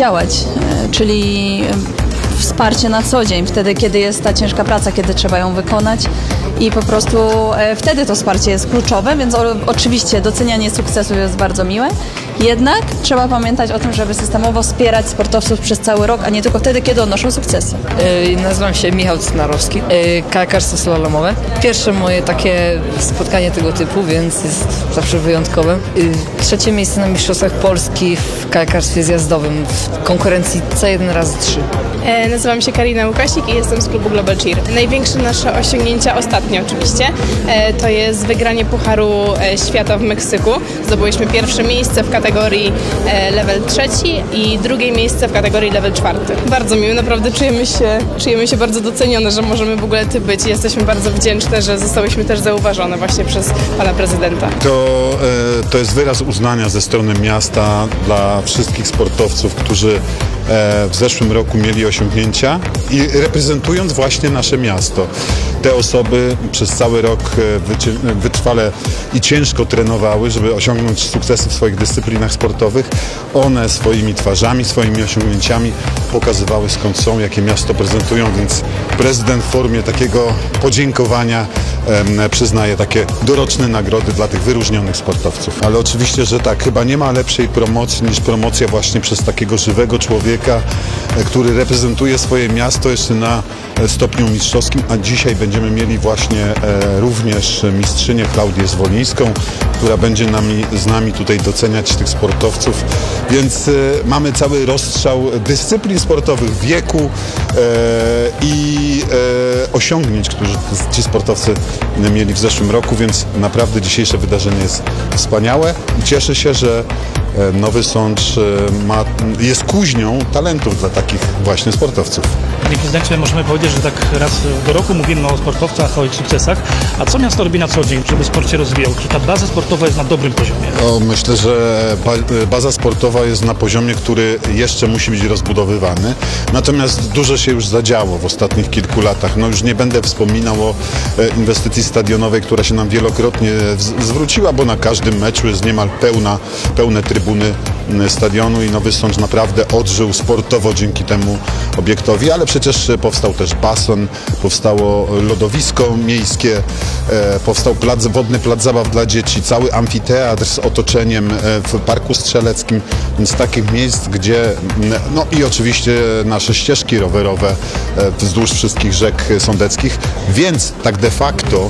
działać, czyli wsparcie na co dzień, wtedy kiedy jest ta ciężka praca, kiedy trzeba ją wykonać i po prostu wtedy to wsparcie jest kluczowe, więc oczywiście docenianie sukcesu jest bardzo miłe, jednak trzeba pamiętać o tym, żeby systemowo wspierać sportowców przez cały rok, a nie tylko wtedy, kiedy odnoszą sukcesy. Nazywam się Michał Cnarowski, kajakarstwo slalomowe. Pierwsze moje takie spotkanie tego typu, więc jest zawsze wyjątkowe. Trzecie miejsce na Mistrzostwach Polski w kajakarstwie zjazdowym w konkurencji C1x3. Nazywam się Karina Łukasik i jestem z klubu Global Cheer. Największe nasze osiągnięcia ostatnio oczywiście to jest wygranie Pucharu Świata w Meksyku. Zdobyliśmy pierwsze miejsce w kategorii level 3 i drugie miejsce w kategorii level 4. Bardzo miło, naprawdę czujemy się bardzo docenione, że możemy w ogóle tu być. Jesteśmy bardzo wdzięczne, że zostałyśmy też zauważone właśnie przez pana prezydenta. To jest wyraz uznania ze strony miasta dla wszystkich sportowców, którzy w zeszłym roku mieli osiągnięcia i reprezentując właśnie nasze miasto. Te osoby przez cały rok wytrwale i ciężko trenowały, żeby osiągnąć sukcesy w swoich dyscyplinach sportowych. One swoimi twarzami, swoimi osiągnięciami pokazywały, skąd są, jakie miasto prezentują, więc prezydent w formie takiego podziękowania przyznaje takie doroczne nagrody dla tych wyróżnionych sportowców. Ale oczywiście, że tak, chyba nie ma lepszej promocji niż promocja właśnie przez takiego żywego człowieka, który reprezentuje swoje miasto jeszcze na stopniu mistrzowskim, a dzisiaj będziemy mieli właśnie również mistrzynię Klaudię Zwolińską, która będzie z nami tutaj doceniać tych sportowców, więc mamy cały rozstrzał dyscyplin sportowych, wieku i osiągnięć, które ci sportowcy mieli w zeszłym roku, więc naprawdę dzisiejsze wydarzenie jest wspaniałe i cieszę się, że Nowy Sącz jest kuźnią talentów dla takich właśnie sportowców. Panie prezydencie, możemy powiedzieć, że tak raz do roku mówimy o sportowcach, o ich sukcesach, a co miasto robi na co dzień, żeby sport się rozwijał? Czy ta baza sportowa jest na dobrym poziomie? Myślę, że baza sportowa jest na poziomie, który jeszcze musi być rozbudowywany, natomiast dużo się już zadziało w ostatnich kilku latach. No już nie będę wspominał o inwestycji stadionowej, która się nam wielokrotnie zwróciła, bo na każdym meczu jest niemal pełne trybuny stadionu i Nowy Sącz naprawdę odżył sportowo dzięki temu obiektowi, ale przecież powstał też basen, powstało lodowisko miejskie, powstał wodny plac zabaw dla dzieci, cały amfiteatr z otoczeniem w Parku Strzeleckim, więc takich miejsc, gdzie, no i oczywiście nasze ścieżki rowerowe wzdłuż wszystkich rzek sądeckich, więc tak de facto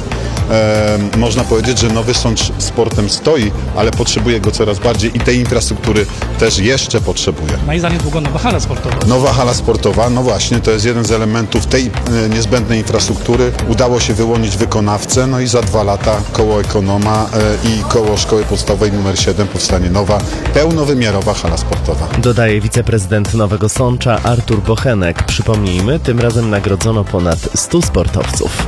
można powiedzieć, że Nowy Sącz sportem stoi, ale potrzebuje go coraz bardziej i tej infrastruktury też jeszcze potrzebuje. No i za niedługo nowa hala sportowa. Nowa hala sportowa, no właśnie, to jest jeden z elementów tej niezbędnej infrastruktury. Udało się wyłonić wykonawcę, no i za 2 lata koło Ekonoma i koło Szkoły Podstawowej nr 7 powstanie nowa, pełnowymiarowa hala sportowa. Dodaje wiceprezydent Nowego Sącza Artur Bochenek. Przypomnijmy, tym razem nagrodzono ponad 100 sportowców.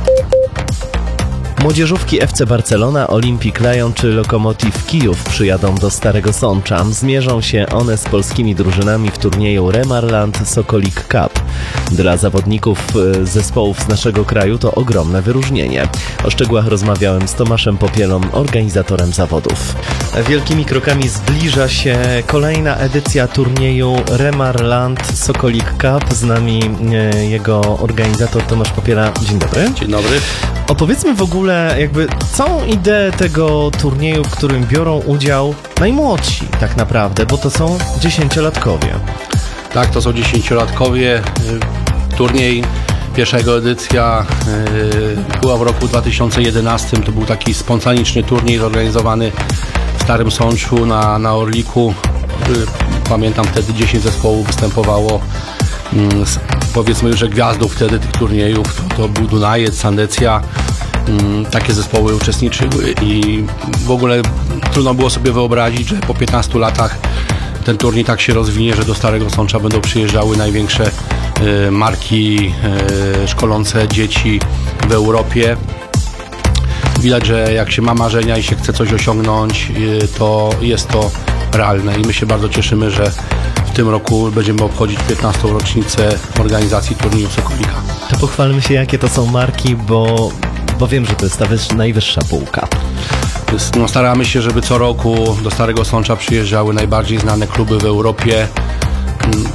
Młodzieżówki FC Barcelona, Olympic Lyon czy Lokomotiv Kijów przyjadą do Starego Sącza. Zmierzą się one z polskimi drużynami w turnieju Remarland Sokolik Cup. Dla zawodników zespołów z naszego kraju to ogromne wyróżnienie. O szczegółach rozmawiałem z Tomaszem Popielą, organizatorem zawodów. Wielkimi krokami zbliża się kolejna edycja turnieju Remarland Sokolik Cup. Z nami jego organizator Tomasz Popiela. Dzień dobry. Dzień dobry. Opowiedzmy w ogóle jakby całą ideę tego turnieju, w którym biorą udział najmłodsi tak naprawdę, bo to są 10-latkowie. Tak, to są 10-latkowie. Turniej, pierwsza jego edycja była w roku 2011. To był taki spontaniczny turniej zorganizowany w Starym Sączu na Orliku. Pamiętam, wtedy 10 zespołów występowało. Powiedzmy, że gwiazdą wtedy tych turniejów to był Dunajec, Sandecja. Takie zespoły uczestniczyły i w ogóle trudno było sobie wyobrazić, że po 15 latach ten turniej tak się rozwinie, że do Starego Sącza będą przyjeżdżały największe marki szkolące dzieci w Europie. Widać, że jak się ma marzenia i się chce coś osiągnąć, to jest to realne i my się bardzo cieszymy, że w tym roku będziemy obchodzić 15. rocznicę organizacji turnieju Sokolika. To pochwalmy się, jakie to są marki, bo wiem, że to jest ta najwyższa półka. No, staramy się, żeby co roku do Starego Sącza przyjeżdżały najbardziej znane kluby w Europie.